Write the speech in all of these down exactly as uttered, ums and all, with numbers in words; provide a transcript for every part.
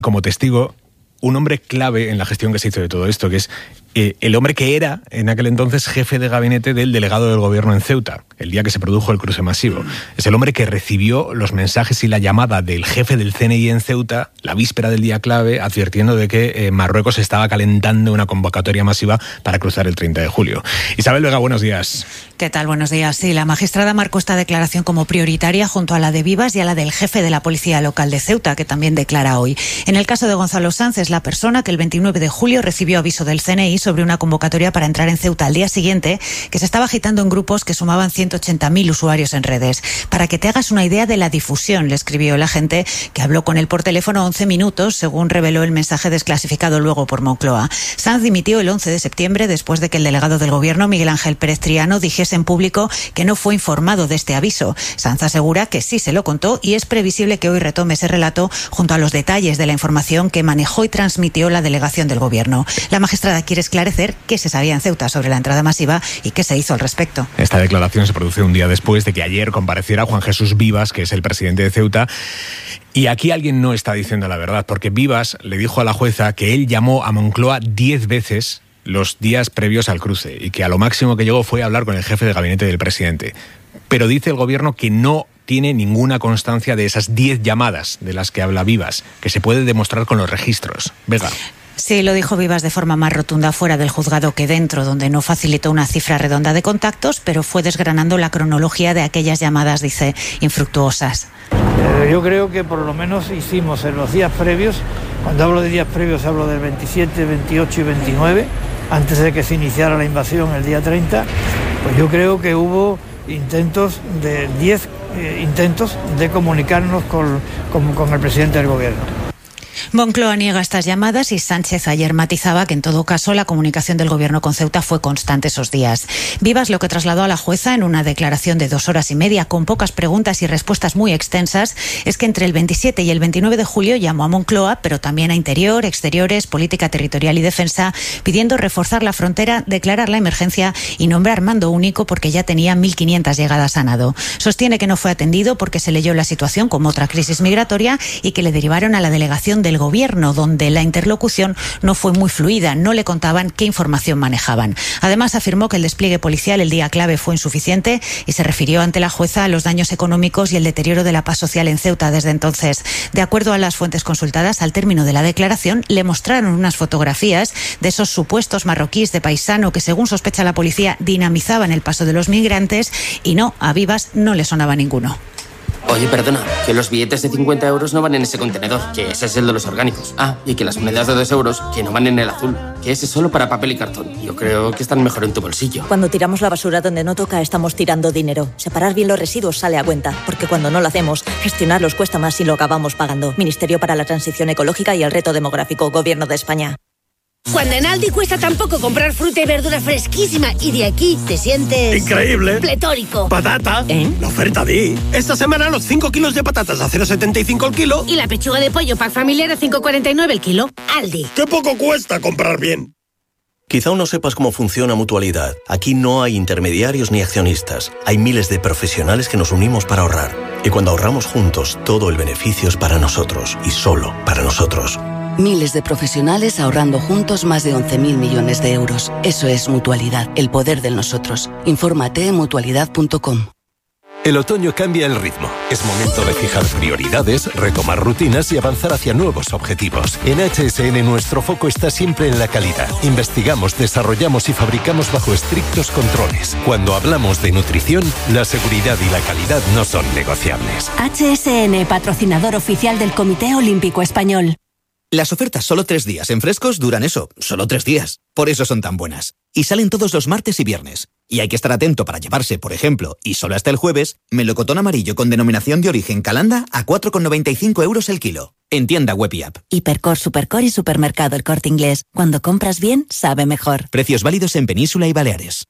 como testigo un hombre clave en la gestión que se hizo de todo esto, que es eh, el hombre que era en aquel entonces jefe de gabinete del delegado del gobierno en Ceuta, el día que se produjo el cruce masivo. Es el hombre que recibió los mensajes y la llamada del jefe del C N I en Ceuta, la víspera del día clave, advirtiendo de que eh, Marruecos estaba calentando una convocatoria masiva para cruzar el treinta de julio. Isabel Vega, buenos días. ¿Qué tal? Buenos días. Sí, la magistrada marcó esta declaración como prioritaria junto a la de Vivas y a la del jefe de la policía local de Ceuta, que también declara hoy. En el caso de Gonzalo Sanz, es la persona que el veintinueve de julio recibió aviso del C N I sobre una convocatoria para entrar en Ceuta al día siguiente, que se estaba agitando en grupos que sumaban ciento ochenta mil usuarios en redes. Para que te hagas una idea de la difusión, le escribió el agente, que habló con él por teléfono once minutos, según reveló el mensaje desclasificado luego por Moncloa. Sanz dimitió el once de septiembre después de que el delegado del gobierno, Miguel Ángel Pérez Triano, dijese en público que no fue informado de este aviso. Sanz asegura que sí se lo contó y es previsible que hoy retome ese relato junto a los detalles de la información que manejó y transmitió la delegación del gobierno. La magistrada quiere esclarecer qué se sabía en Ceuta sobre la entrada masiva y qué se hizo al respecto. Esta declaración se produce un día después de que ayer compareciera Juan Jesús Vivas, que es el presidente de Ceuta. Y aquí alguien no está diciendo la verdad, porque Vivas le dijo a la jueza que él llamó a Moncloa diez veces los días previos al cruce y que a lo máximo que llegó fue a hablar con el jefe de gabinete del presidente. Pero dice el gobierno que no tiene ninguna constancia de esas diez llamadas de las que habla Vivas, que se puede demostrar con los registros. Vega. Sí, lo dijo Vivas de forma más rotunda fuera del juzgado que dentro, donde no facilitó una cifra redonda de contactos, pero fue desgranando la cronología de aquellas llamadas, dice, infructuosas. Eh, yo creo que por lo menos hicimos en los días previos, cuando hablo de días previos hablo del veintisiete, veintiocho y veintinueve, antes de que se iniciara la invasión el día treinta, pues yo creo que hubo intentos de diez eh, intentos de comunicarnos con, con, con el presidente del gobierno. Moncloa niega estas llamadas y Sánchez ayer matizaba que en todo caso la comunicación del gobierno con Ceuta fue constante esos días. Vivas lo que trasladó a la jueza en una declaración de dos horas y media con pocas preguntas y respuestas muy extensas es que entre el veintisiete y el veintinueve de julio llamó a Moncloa, pero también a Interior, Exteriores, Política Territorial y Defensa, pidiendo reforzar la frontera, declarar la emergencia y nombrar mando único porque ya tenía mil quinientas llegadas a nado. Sostiene que no fue atendido porque se leyó la situación como otra crisis migratoria y que le derivaron a la delegación del gobierno, donde la interlocución no fue muy fluida, no le contaban qué información manejaban. Además, afirmó que el despliegue policial el día clave fue insuficiente y se refirió ante la jueza a los daños económicos y el deterioro de la paz social en Ceuta desde entonces. De acuerdo a las fuentes consultadas, al término de la declaración, le mostraron unas fotografías de esos supuestos marroquíes de paisano que, según sospecha la policía, dinamizaban el paso de los migrantes y no, a Vivas no le sonaba ninguno. Oye, perdona, que los billetes de cincuenta euros no van en ese contenedor, que ese es el de los orgánicos. Ah, y que las monedas de dos euros, que no van en el azul, que ese es solo para papel y cartón. Yo creo que están mejor en tu bolsillo. Cuando tiramos la basura donde no toca, estamos tirando dinero. Separar bien los residuos sale a cuenta, porque cuando no lo hacemos, gestionarlos cuesta más y lo acabamos pagando. Ministerio para la Transición Ecológica y el Reto Demográfico, Gobierno de España. Cuando en Aldi cuesta tan poco comprar fruta y verdura fresquísima y de aquí te sientes... ¡increíble! ¡Pletórico! ¡Patata! ¿Eh? La oferta Di. Esta semana los cinco kilos de patatas a cero coma setenta y cinco el kilo. Y la pechuga de pollo pack familiar a cinco coma cuarenta y nueve el kilo. Aldi. ¡Qué poco cuesta comprar bien! Quizá aún no sepas cómo funciona Mutualidad. Aquí no hay intermediarios ni accionistas. Hay miles de profesionales que nos unimos para ahorrar. Y cuando ahorramos juntos, todo el beneficio es para nosotros y solo para nosotros. Miles de profesionales ahorrando juntos más de once mil millones de euros. Eso es Mutualidad, el poder de nosotros. Infórmate en mutualidad punto com. El otoño cambia el ritmo. Es momento de fijar prioridades, retomar rutinas y avanzar hacia nuevos objetivos. En H S N nuestro foco está siempre en la calidad. Investigamos, desarrollamos y fabricamos bajo estrictos controles. Cuando hablamos de nutrición, la seguridad y la calidad no son negociables. H S N, patrocinador oficial del Comité Olímpico Español. Las ofertas solo tres días en Frescos duran eso, solo tres días. Por eso son tan buenas. Y salen todos los martes y viernes. Y hay que estar atento para llevarse, por ejemplo, y solo hasta el jueves, melocotón amarillo con denominación de origen Calanda a cuatro con noventa y cinco euros el kilo. En tienda web y app. Hipercor, Supercor y Supermercado El Corte Inglés. Cuando compras bien, sabe mejor. Precios válidos en Península y Baleares.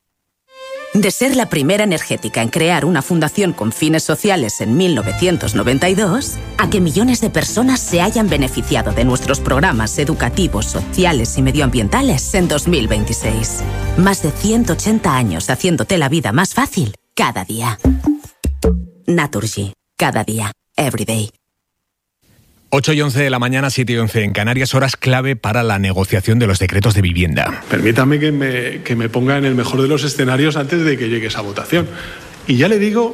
De ser la primera energética en crear una fundación con fines sociales en mil novecientos noventa y dos, a que millones de personas se hayan beneficiado de nuestros programas educativos, sociales y medioambientales en dos mil veintiséis. Más de ciento ochenta años haciéndote la vida más fácil cada día. Naturgy. Cada día. Every day. ocho y once de la mañana, siete y once en Canarias, horas clave para la negociación de los decretos de vivienda. Permítame que me, que me ponga en el mejor de los escenarios antes de que llegue esa votación. Y ya le digo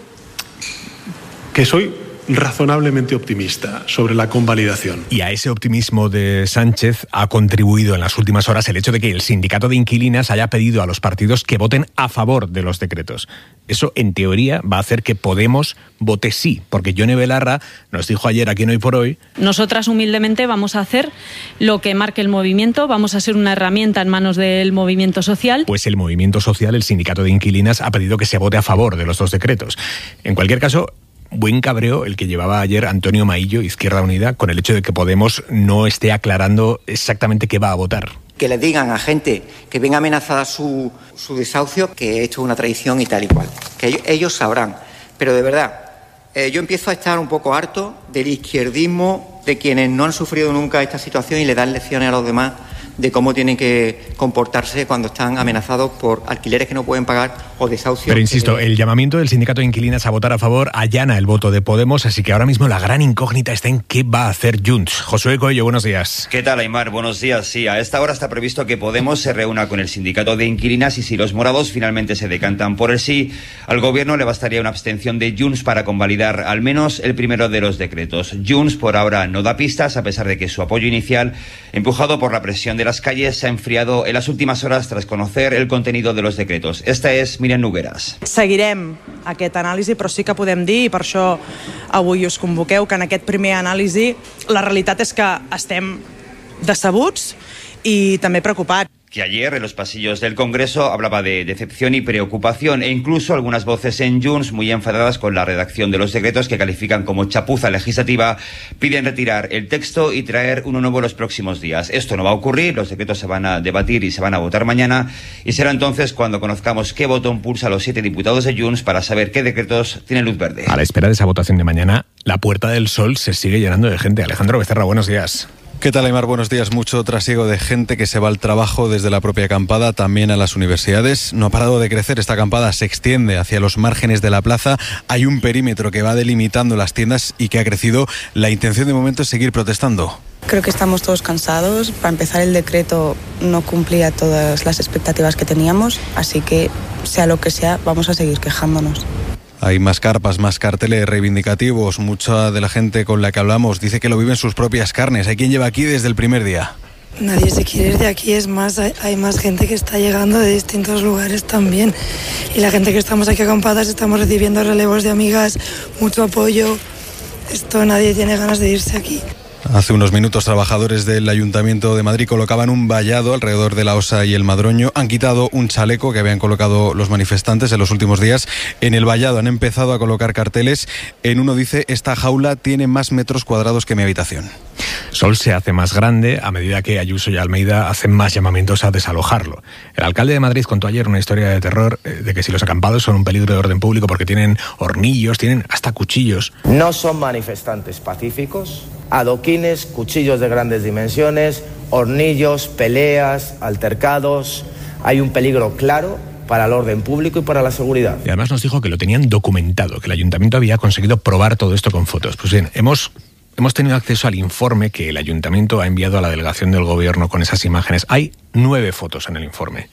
que soy razonablemente optimista sobre la convalidación. Y a ese optimismo de Sánchez ha contribuido en las últimas horas el hecho de que el sindicato de inquilinas haya pedido a los partidos que voten a favor de los decretos. Eso, en teoría, va a hacer que Podemos vote sí, porque Yone Belarra nos dijo ayer aquí en Hoy por Hoy... Nosotras humildemente vamos a hacer lo que marque el movimiento, vamos a ser una herramienta en manos del movimiento social. Pues el movimiento social, el sindicato de inquilinas, ha pedido que se vote a favor de los dos decretos. En cualquier caso... Buen cabreo el que llevaba ayer Antonio Maillo, Izquierda Unida, con el hecho de que Podemos no esté aclarando exactamente qué va a votar. Que le digan a gente que ven amenazada su, su desahucio que esto es una traición y tal y cual. Que ellos, ellos sabrán. Pero de verdad, eh, yo empiezo a estar un poco harto del izquierdismo de quienes no han sufrido nunca esta situación y le dan lecciones a los demás de cómo tienen que comportarse cuando están amenazados por alquileres que no pueden pagar o desahucios. Pero insisto, que... el llamamiento del sindicato de inquilinas a votar a favor allana el voto de Podemos, así que ahora mismo la gran incógnita está en qué va a hacer Junts. Josué Coello, buenos días. ¿Qué tal, Aimar? Buenos días. Sí, a esta hora está previsto que Podemos se reúna con el sindicato de inquilinas y si los morados finalmente se decantan por el sí, al gobierno le bastaría una abstención de Junts para convalidar al menos el primero de los decretos. Junts por ahora no da pistas, a pesar de que su apoyo inicial, empujado por la presión de las calles, se ha enfriado en las últimas horas tras conocer el contenido de los decretos. Esta es Míriam Nogueras. Seguirem aquest anàlisi, però sí que podem dir, i per això avui us convoqueu, que en aquest primer anàlisi la realitat és que estem decebuts i també preocupats. Que ayer en los pasillos del Congreso hablaba de decepción y preocupación e incluso algunas voces en Junts muy enfadadas con la redacción de los decretos que califican como chapuza legislativa piden retirar el texto y traer uno nuevo los próximos días. Esto no va a ocurrir, los decretos se van a debatir y se van a votar mañana y será entonces cuando conozcamos qué voto impulsa a los siete diputados de Junts para saber qué decretos tienen luz verde. A la espera de esa votación de mañana, la Puerta del Sol se sigue llenando de gente. Alejandro Becerra, buenos días. ¿Qué tal, Aimar? Buenos días. Mucho trasiego de gente que se va al trabajo desde la propia acampada, también a las universidades. No ha parado de crecer esta acampada, se extiende hacia los márgenes de la plaza. Hay un perímetro que va delimitando las tiendas y que ha crecido. La intención de momento es seguir protestando. Creo que estamos todos cansados. Para empezar, el decreto no cumplía todas las expectativas que teníamos, así que, sea lo que sea, vamos a seguir quejándonos. Hay más carpas, más carteles reivindicativos. Mucha de la gente con la que hablamos dice que lo vive en sus propias carnes. Hay quien lleva aquí desde el primer día. Nadie se quiere ir de aquí, es más, hay, hay más gente que está llegando de distintos lugares también. Y la gente que estamos aquí acampadas estamos recibiendo relevos de amigas, mucho apoyo. Esto, nadie tiene ganas de irse aquí. Hace unos minutos, trabajadores del Ayuntamiento de Madrid colocaban un vallado alrededor de la Osa y el Madroño. Han quitado un chaleco que habían colocado los manifestantes en los últimos días. En el vallado han empezado a colocar carteles. En uno dice: esta jaula tiene más metros cuadrados que mi habitación. Sol se hace más grande a medida que Ayuso y Almeida hacen más llamamientos a desalojarlo. El alcalde de Madrid contó ayer una historia de terror de que si los acampados son un peligro de orden público porque tienen hornillos, tienen hasta cuchillos. No son manifestantes pacíficos, adoquines, cuchillos de grandes dimensiones, hornillos, peleas, altercados. Hay un peligro claro para el orden público y para la seguridad. Y además nos dijo que lo tenían documentado, que el ayuntamiento había conseguido probar todo esto con fotos. Pues bien, hemos... Hemos tenido acceso al informe que el ayuntamiento ha enviado a la delegación del gobierno con esas imágenes. Hay nueve fotos en el informe.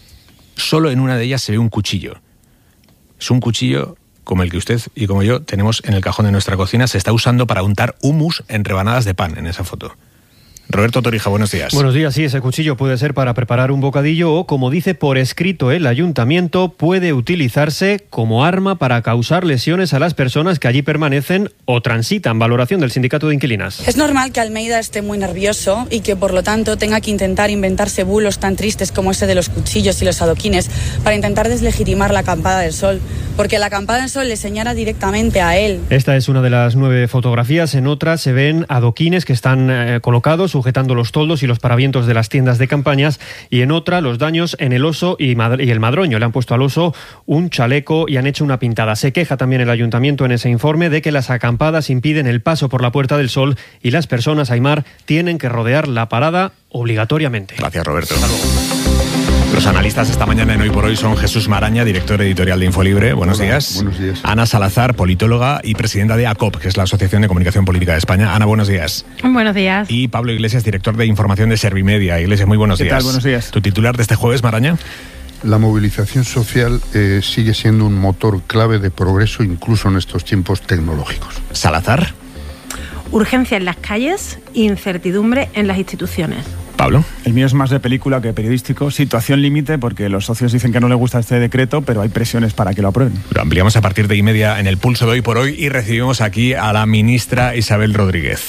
Solo en una de ellas se ve un cuchillo. Es un cuchillo como el que usted y como yo tenemos en el cajón de nuestra cocina. Se está usando para untar hummus en rebanadas de pan en esa foto. Roberto Torija, buenos días. Buenos días, sí, ese cuchillo puede ser para preparar un bocadillo o, como dice por escrito el ayuntamiento, puede utilizarse como arma para causar lesiones a las personas que allí permanecen o transitan. Valoración del sindicato de inquilinas. Es normal que Almeida esté muy nervioso y que por lo tanto tenga que intentar inventarse bulos tan tristes como ese de los cuchillos y los adoquines para intentar deslegitimar la acampada del Sol, porque la acampada del Sol le señala directamente a él. Esta es una de las nueve fotografías. En otra se ven adoquines que están eh, colocados sujetando los toldos y los paravientos de las tiendas de campañas, y en otra los daños en el Oso y, Mad- y el Madroño. Le han puesto al Oso un chaleco y han hecho una pintada. Se queja también el ayuntamiento en ese informe de que las acampadas impiden el paso por la Puerta del Sol y las personas, Aimar, tienen que rodear la parada obligatoriamente. Gracias, Roberto. Hasta luego. Los analistas esta mañana en Hoy por Hoy son Jesús Maraña, director editorial de Infolibre. Buenos Hola, días. Buenos días. Ana Salazar, politóloga y presidenta de A C O P, que es la Asociación de Comunicación Política de España. Ana, buenos días. Buenos días. Y Pablo Iglesias, director de información de Servimedia. Iglesias, muy buenos ¿Qué días. tal? Buenos días. ¿Tu titular de este jueves, Maraña? La movilización social eh, sigue siendo un motor clave de progreso incluso en estos tiempos tecnológicos. Salazar. Urgencia en las calles, incertidumbre en las instituciones. Pablo. El mío es más de película que periodístico. Situación límite, porque los socios dicen que no les gusta este decreto, pero hay presiones para que lo aprueben. Lo ampliamos a partir de y media en el Pulso de Hoy por Hoy y recibimos aquí a la ministra Isabel Rodríguez.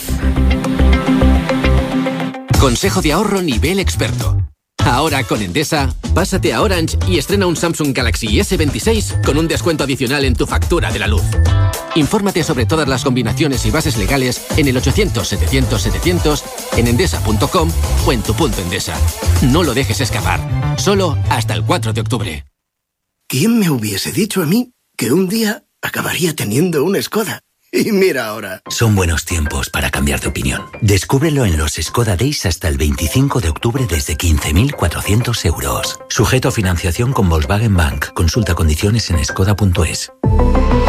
Consejo de ahorro nivel experto. Ahora con Endesa, pásate a Orange y estrena un Samsung Galaxy ese veintiséis con un descuento adicional en tu factura de la luz. Infórmate sobre todas las combinaciones y bases legales en el ochocientos setecientos setecientos, en endesa punto com o en tu punto Endesa. No lo dejes escapar. Solo hasta el cuatro de octubre. ¿Quién me hubiese dicho a mí que un día acabaría teniendo una Skoda? Y mira ahora. Son buenos tiempos para cambiar de opinión. Descúbrelo en los Skoda Days hasta el veinticinco de octubre desde quince mil cuatrocientos euros. Sujeto a financiación con Volkswagen Bank. Consulta condiciones en skoda punto es.